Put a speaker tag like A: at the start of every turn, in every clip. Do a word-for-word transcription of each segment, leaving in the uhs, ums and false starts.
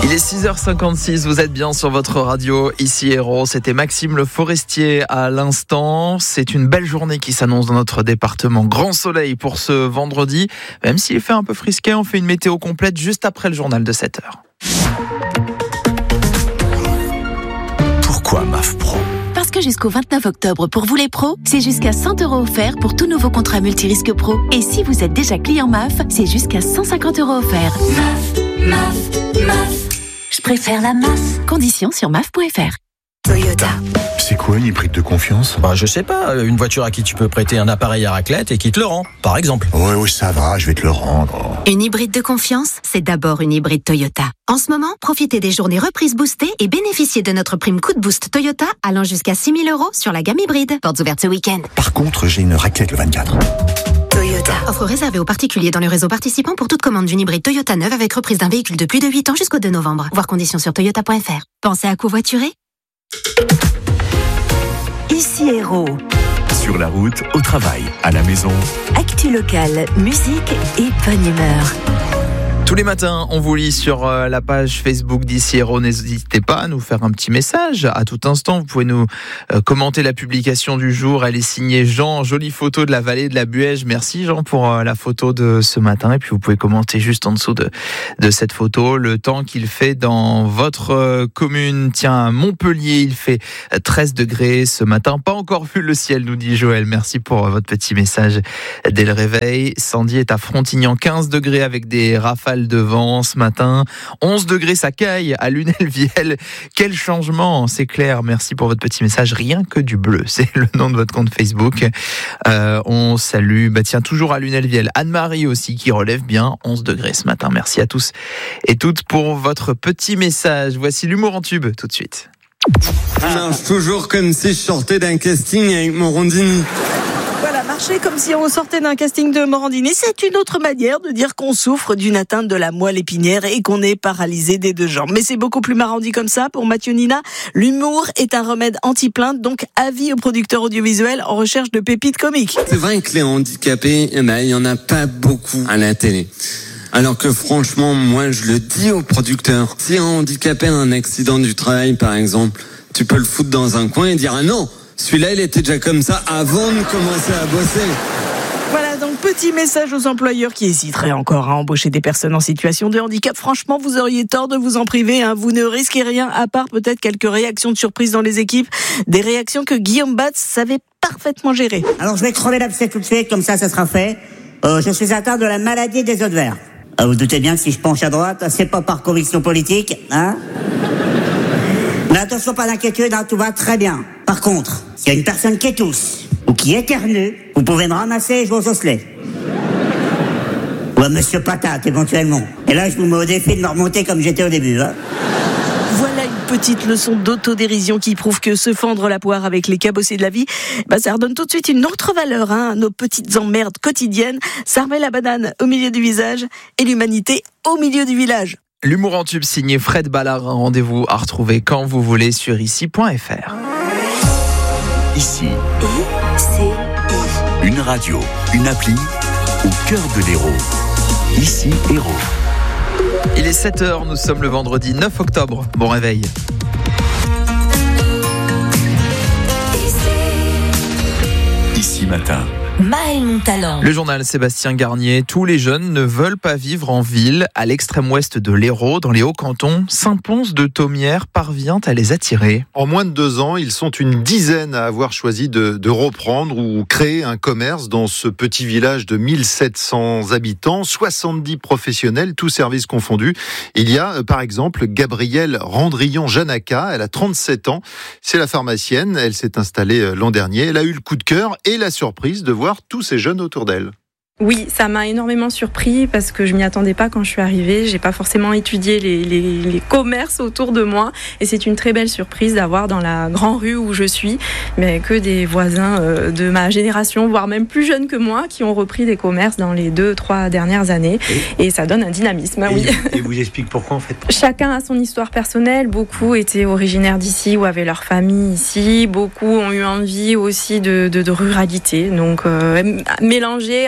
A: Il est six heures cinquante-six, vous êtes bien sur votre radio, ici Héros. C'était Maxime Le Forestier à l'instant. C'est une belle journée qui s'annonce dans notre département. Grand soleil pour ce vendredi. Même s'il fait un peu frisquet, on fait une météo complète juste après le journal de sept heures.
B: Pourquoi M A F Pro ?
C: Parce que jusqu'au vingt-neuf octobre, pour vous les pros, c'est jusqu'à cent euros offerts pour tout nouveau contrat multirisque pro. Et si vous êtes déjà client M A F, c'est jusqu'à cent cinquante euros offerts. M A F, M A F, M A F. Je préfère la M A F. Conditions sur M A F point F R. Toyota.
B: C'est quoi une hybride de confiance ?
D: Bah, je sais pas, une voiture à qui tu peux prêter un appareil à raclette et qui te le rend, par exemple.
B: Ouais, oui, ça va, je vais te le rendre.
C: Une hybride de confiance, c'est d'abord une hybride Toyota. En ce moment, profitez des journées reprises boostées et bénéficiez de notre prime coup de boost Toyota allant jusqu'à six mille euros sur la gamme hybride. Portes ouvertes ce week-end.
B: Par contre, j'ai une raclette le vingt-quatre.
C: Toyota. Offre réservée aux particuliers dans le réseau participant pour toute commande d'une hybride Toyota neuve avec reprise d'un véhicule de plus de huit ans jusqu'au deux novembre. Voir conditions sur toyota point F R. Pensez à covoiturer ?
E: Ici Héros.
B: Sur la route, au travail, à la maison.
E: Actu locale, musique et bonne humeur.
A: Tous les matins, on vous lit sur la page Facebook d'Ici Héros. N'hésitez pas à nous faire un petit message. À tout instant, vous pouvez nous commenter la publication du jour. Elle est signée Jean. Jolie photo de la vallée de la Buège. Merci Jean pour la photo de ce matin. Et puis vous pouvez commenter juste en dessous de, de cette photo le temps qu'il fait dans votre commune. Tiens, à Montpellier, il fait treize degrés ce matin. Pas encore vu le ciel, nous dit Joël. Merci pour votre petit message dès le réveil. Sandy est à Frontignan, quinze degrés avec des rafales de vent ce matin. onze degrés, ça caille à Lunel-Viel. Quel changement, c'est clair. Merci pour votre petit message. Rien que du bleu, c'est le nom de votre compte Facebook. Euh, on salue, bah tiens, toujours à Lunel-Viel. Anne-Marie aussi qui relève bien, onze degrés ce matin. Merci à tous et toutes pour votre petit message. Voici l'humour en tube tout de suite.
F: Je marche toujours comme si je sortais d'un casting avec Morandini.
G: Voilà, marcher comme si on sortait d'un casting de Morandini, c'est une autre manière de dire qu'on souffre d'une atteinte de la moelle épinière et qu'on est paralysé des deux jambes. Mais c'est beaucoup plus marrant dit comme ça. Pour Mathieu Nina, l'humour est un remède anti-plainte, donc avis aux producteurs audiovisuels en recherche de pépites comiques.
F: C'est vrai que les handicapés, eh ben, il y en a pas beaucoup à la télé. Alors que franchement, moi je le dis aux producteurs, si un handicapé a un accident du travail par exemple, tu peux le foutre dans un coin et dire ah non, celui-là il était déjà comme ça avant de commencer à bosser.
G: Voilà, donc petit message aux employeurs qui hésiteraient encore à embaucher des personnes en situation de handicap. Franchement, vous auriez tort de vous en priver, hein. Vous ne risquez rien à part peut-être quelques réactions de surprise dans les équipes, des réactions que Guillaume Batz savait parfaitement gérer.
H: Alors je vais crever l'abcès tout de suite, comme ça ça sera fait. Euh, je suis atteint de la maladie des os de verre. Ah, vous doutez bien que si je penche à droite, c'est pas par conviction politique, hein? Mais attention, pas d'inquiétude, hein, tout va très bien. Par contre, s'il y a une personne qui tousse ou qui éternue, vous pouvez me ramasser et jouer aux osselets. Ou à Monsieur Patate, éventuellement. Et là, je vous mets au défi de me remonter comme j'étais au début, hein.
G: Voilà une petite leçon d'autodérision qui prouve que se fendre la poire avec les cabossés de la vie, bah ça redonne tout de suite une autre valeur, hein, à nos petites emmerdes quotidiennes. Ça remet la banane au milieu du visage et l'humanité au milieu du village.
A: L'humour en tube signé Fred Ballard. Un rendez-vous à retrouver quand vous voulez sur ici point F R.
B: Ici,
E: I-C-I.
B: une radio, une appli au cœur de l'Hérault. Ici Héros.
A: Il est sept heures, nous sommes le vendredi neuf octobre. Bon réveil.
B: Ici matin.
E: Maël Montalent.
A: Le journal Sébastien Garnier. Tous les jeunes ne veulent pas vivre en ville. À l'extrême ouest de l'Hérault, dans les Hauts-Cantons, Saint-Pons de Thomières parvient à les attirer.
I: En moins de deux ans, ils sont une dizaine à avoir choisi de, de reprendre ou créer un commerce dans ce petit village de mille sept cents habitants, soixante-dix professionnels, tous services confondus. Il y a, par exemple, Gabrielle Randrillon-Janaca. Elle a trente-sept ans. C'est la pharmacienne. Elle s'est installée l'an dernier. Elle a eu le coup de cœur et la surprise de voir tous ces jeunes autour d'elle.
J: Oui, ça m'a énormément surpris parce que je m'y attendais pas quand je suis arrivée. J'ai pas forcément étudié les, les, les commerces autour de moi et c'est une très belle surprise d'avoir dans la grande rue où je suis, mais que des voisins euh, de ma génération, voire même plus jeunes que moi, qui ont repris des commerces dans les deux, trois dernières années et, et ça donne un dynamisme.
K: Et,
J: oui.
K: Et vous explique pourquoi en fait ?
J: Chacun a son histoire personnelle. Beaucoup étaient originaires d'ici ou avaient leur famille ici. Beaucoup ont eu envie aussi de, de, de ruralité, donc euh, mélangé à la proximité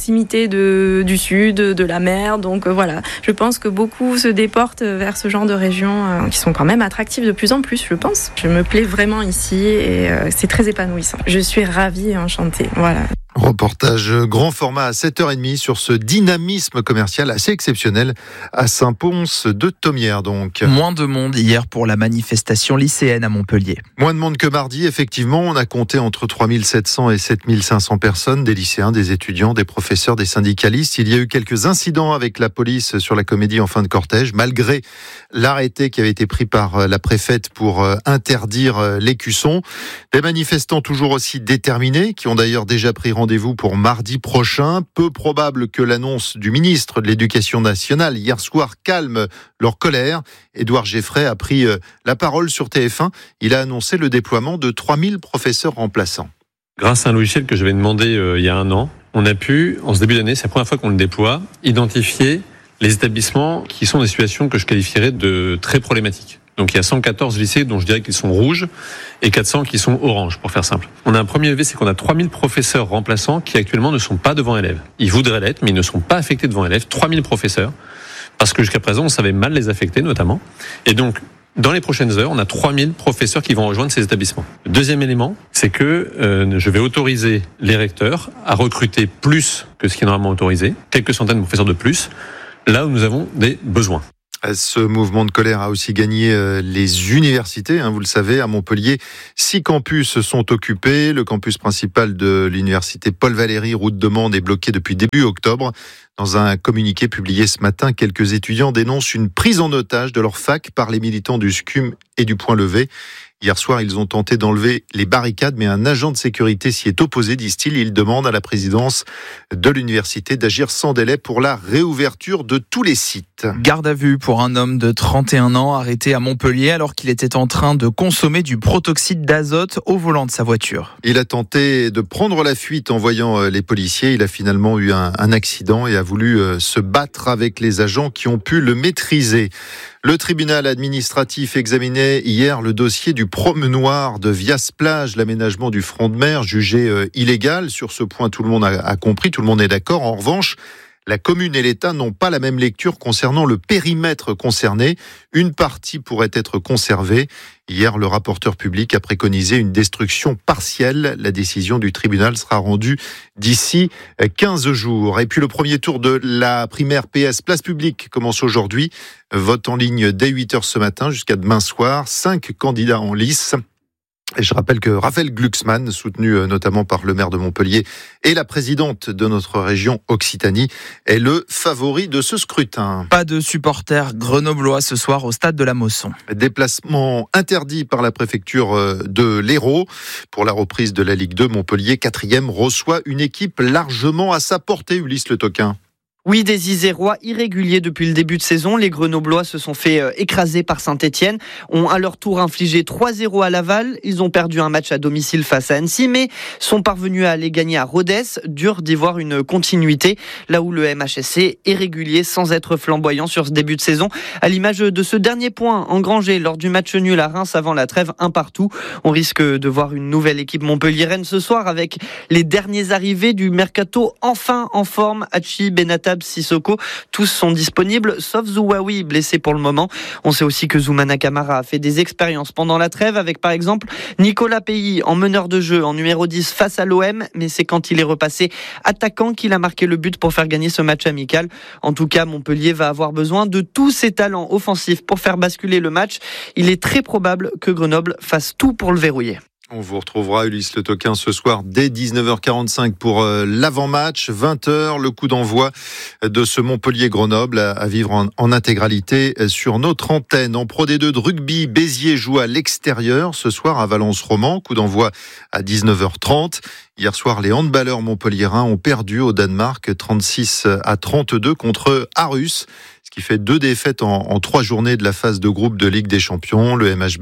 J: proximité de, du sud, de la mer. Donc euh, voilà, je pense que beaucoup se déportent vers ce genre de régions euh, qui sont quand même attractives de plus en plus, je pense. Je me plais vraiment ici et euh, c'est très épanouissant. Je suis ravie et enchantée. Voilà.
I: Reportage grand format à sept heures trente sur ce dynamisme commercial assez exceptionnel à Saint-Pons de Thomières donc.
A: Moins de monde hier pour la manifestation lycéenne à Montpellier.
I: Moins de monde que mardi, effectivement. On a compté entre trois mille sept cents et sept mille cinq cents personnes, des lycéens, des étudiants, des professeurs, des syndicalistes. Il y a eu quelques incidents avec la police sur la Comédie en fin de cortège, malgré l'arrêté qui avait été pris par la préfète pour interdire l'écusson. Des manifestants toujours aussi déterminés, qui ont d'ailleurs déjà pris rendez-vous pour mardi prochain. Peu probable que l'annonce du ministre de l'Éducation nationale hier soir calme leur colère. Édouard Geffray a pris la parole sur T F un. Il a annoncé le déploiement de trois mille professeurs remplaçants.
K: Grâce à un logiciel que j'avais demandé euh, il y a un an, on a pu, en ce début d'année, c'est la première fois qu'on le déploie, identifier les établissements qui sont des situations que je qualifierais de très problématiques. Donc il y a cent quatorze lycées dont je dirais qu'ils sont rouges et quatre cents qui sont oranges, pour faire simple. On a un premier levier, c'est qu'on a trois mille professeurs remplaçants qui actuellement ne sont pas devant élèves. Ils voudraient l'être, mais ils ne sont pas affectés devant élèves. trois mille professeurs, parce que jusqu'à présent, on savait mal les affecter notamment. Et donc, dans les prochaines heures, on a trois mille professeurs qui vont rejoindre ces établissements. Le deuxième élément, c'est que euh, je vais autoriser les recteurs à recruter plus que ce qui est normalement autorisé, quelques centaines de professeurs de plus, là où nous avons des besoins.
I: Ce mouvement de colère a aussi gagné les universités. Hein, vous le savez, à Montpellier, six campus sont occupés. Le campus principal de l'université Paul Valéry, route de Mende, est bloqué depuis début octobre. Dans un communiqué publié ce matin, quelques étudiants dénoncent une prise en otage de leur fac par les militants du S C U M et du Point Levé. Hier soir, ils ont tenté d'enlever les barricades, mais un agent de sécurité s'y est opposé, disent-ils. Il demande à la présidence de l'université d'agir sans délai pour la réouverture de tous les sites.
A: Garde à vue pour un homme de trente et un ans arrêté à Montpellier alors qu'il était en train de consommer du protoxyde d'azote au volant de sa voiture.
I: Il a tenté de prendre la fuite en voyant les policiers. Il a finalement eu un, un accident et a voulu se battre avec les agents qui ont pu le maîtriser. Le tribunal administratif examinait hier le dossier du promenoir de Vias-Plage, l'aménagement du front de mer jugé euh, illégal. Sur ce point, tout le monde a, a compris, tout le monde est d'accord. En revanche, la commune et l'État n'ont pas la même lecture concernant le périmètre concerné. Une partie pourrait être conservée. Hier, le rapporteur public a préconisé une destruction partielle. La décision du tribunal sera rendue d'ici quinze jours. Et puis le premier tour de la primaire P S Place Publique commence aujourd'hui. Vote en ligne dès huit heures ce matin jusqu'à demain soir. Cinq candidats en lice. Et je rappelle que Raphaël Glucksmann, soutenu notamment par le maire de Montpellier et la présidente de notre région Occitanie, est le favori de ce scrutin.
A: Pas de supporters grenoblois ce soir au stade de la Mosson.
I: Déplacement interdit par la préfecture de l'Hérault. Pour la reprise de la Ligue deux, Montpellier, quatrième, reçoit une équipe largement à sa portée, Ulysse Le Toquin.
L: Oui, des Isérois irréguliers depuis le début de saison. Les Grenoblois se sont fait écraser par Saint-Etienne, ont à leur tour infligé trois zéro à Laval. Ils ont perdu un match à domicile face à Annecy, mais sont parvenus à aller gagner à Rodez. Dur d'y voir une continuité, là où le M H S C est régulier sans être flamboyant sur ce début de saison. À l'image de ce dernier point engrangé lors du match nul à Reims avant la trêve, un partout. On risque de voir une nouvelle équipe montpelliéraine ce soir avec les derniers arrivés du mercato enfin en forme. Hachi, Benatab, Sissoko, tous sont disponibles, sauf Zouaoui, blessé pour le moment. On sait aussi que Zoumana Camara a fait des expériences pendant la trêve avec par exemple Nicolas Pays en meneur de jeu en numéro dix face à l'O M, mais c'est quand il est repassé attaquant qu'il a marqué le but pour faire gagner ce match amical. En tout cas, Montpellier va avoir besoin de tous ses talents offensifs pour faire basculer le match. Il est très probable que Grenoble fasse tout pour le verrouiller.
I: On vous retrouvera, Ulysse Le Toquin, ce soir dès dix-neuf heures quarante-cinq pour euh, l'avant-match. vingt heures, le coup d'envoi de ce Montpellier-Grenoble à, à vivre en, en intégralité sur notre antenne. En Pro D deux de rugby, Béziers joue à l'extérieur ce soir à Valence-Roman. Coup d'envoi à dix-neuf heures trente. Hier soir, les handballeurs montpelliérains ont perdu au Danemark trente-six à trente-deux contre Aarhus, ce qui fait deux défaites en, en trois journées de la phase de groupe de Ligue des Champions. Le M H B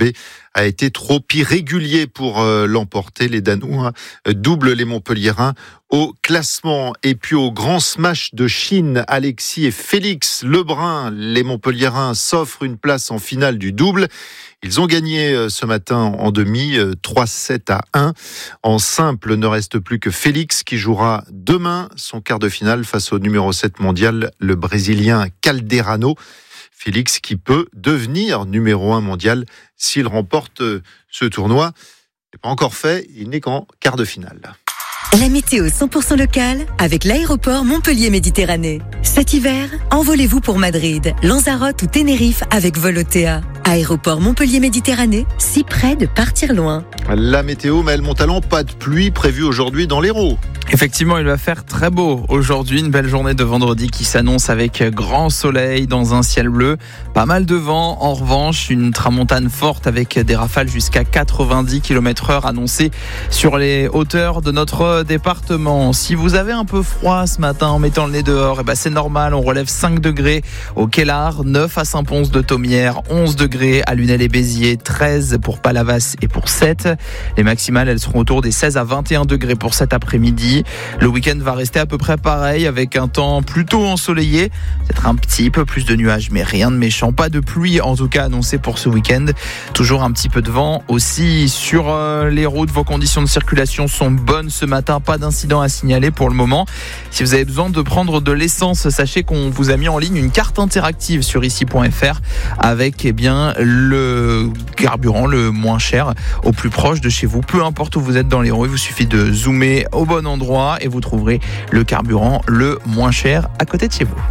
I: a été trop irrégulier pour euh, l'emporter. Les Danois euh, doublent les Montpelliérains au classement. Et puis au grand smash de Chine, Alexis et Félix Lebrun, les Montpelliérains s'offrent une place en finale du double. Ils ont gagné ce matin en demi, trois sept à un. En simple, ne reste plus que Félix qui jouera demain son quart de finale face au numéro sept mondial, le Brésilien Calderano. Félix qui peut devenir numéro un mondial s'il remporte ce tournoi. Ce n'est pas encore fait, il n'est qu'en quart de finale.
E: La météo cent pour cent locale avec l'aéroport Montpellier-Méditerranée. Cet hiver, envolez-vous pour Madrid, Lanzarote ou Tenerife avec Volotea. Aéroport Montpellier-Méditerranée, si près de partir loin.
I: La météo, Maël Montalon, pas de pluie prévue aujourd'hui dans l'Hérault.
A: Effectivement, il va faire très beau aujourd'hui, une belle journée de vendredi qui s'annonce avec grand soleil dans un ciel bleu, pas mal de vent. En revanche, une tramontane forte avec des rafales jusqu'à quatre-vingt-dix kilomètres heure annoncées sur les hauteurs de notre département. Si vous avez un peu froid ce matin en mettant le nez dehors, eh ben c'est normal, on relève cinq degrés au Kellar, neuf à Saint-Pons de Thomières, onze degrés à Lunel et Béziers, treize pour Palavas et pour Sète. Les maximales, elles seront autour des seize à vingt et un degrés pour cet après-midi. Le week-end va rester à peu près pareil avec un temps plutôt ensoleillé. Peut-être un petit peu plus de nuages, mais rien de méchant. Pas de pluie en tout cas annoncée pour ce week-end. Toujours un petit peu de vent aussi sur euh, les routes. Vos conditions de circulation sont bonnes ce matin. Pas d'incident à signaler pour le moment. Si vous avez besoin de prendre de l'essence, sachez qu'on vous a mis en ligne une carte interactive sur ici point f r avec eh bien, le carburant le moins cher au plus proche de chez vous. Peu importe où vous êtes dans les rues, il vous suffit de zoomer au bon endroit et vous trouverez le carburant le moins cher à côté de chez vous.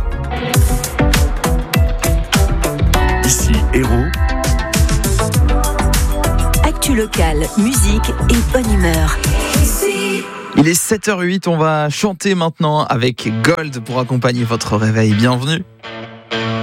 B: Ici Hérault.
E: Actu locale, musique et bonne humeur.
A: Il est sept heures huit, on va chanter maintenant avec Gold pour accompagner votre réveil. Bienvenue.